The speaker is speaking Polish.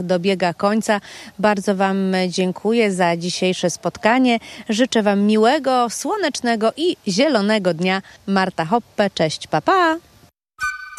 dobiega końca. Bardzo Wam dziękuję za dzisiejsze spotkanie. Życzę Wam miłego, słonecznego i zielonego dnia. Marta Hoppe, cześć, pa, pa!